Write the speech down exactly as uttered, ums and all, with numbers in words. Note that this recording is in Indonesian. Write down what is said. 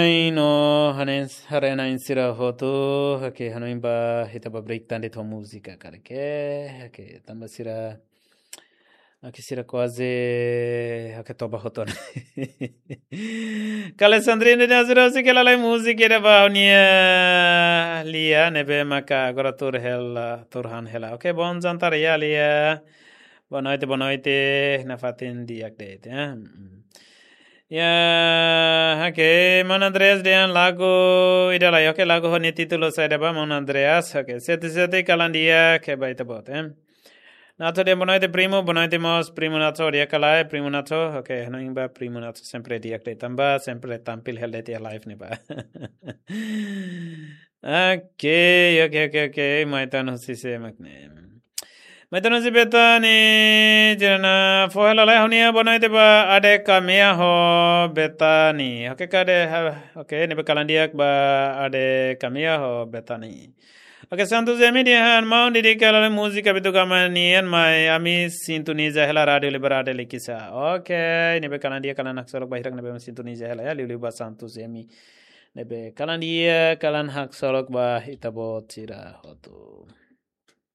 No, hanes harena insira hoto, hake hanoimba hitaba break tande to música, cara, que hake tamba sira hake sira quase hake toba hoton. Alessandrina nazira se que la música era baunia lia nebe maka agora tur hela turhan hela. Okay, bon jantar ya lia. Boa noite, boa noite. Na fatin diak date, eh. Ya, oke, Mon Andreas dengan lagu ida lah, oke lagu honi titulo saya dapat Mon Andreas, oke, seti-seti kalan dia ke baik tebot, eh. Nato dia bonoite primo, bonoite mos primo nato dia kalai, primo nato, oke, hano ingba primo nato sempre dia kle tamba, sempre tampil helde dia live nih ba. Oke, oke, oke, oke, maitan husi se makne. Maitan husi beta ni jana fohela lai honia bonoite ba ade kamia ho beta ni, oke kade, oke, ni bekalan dia ba ade kamia ho beta ni. Oke, santu zemi dia mau didikal oleh musik abitu kamanian mai ami sintuniza hela radio liberade likisa. Oke, ini be kalan dia kalan hak solok bahirak nebe sintuniza hela ya liu ba santu zemi. Nebe kalan dia kalan hak solok bah itabot sira hotu.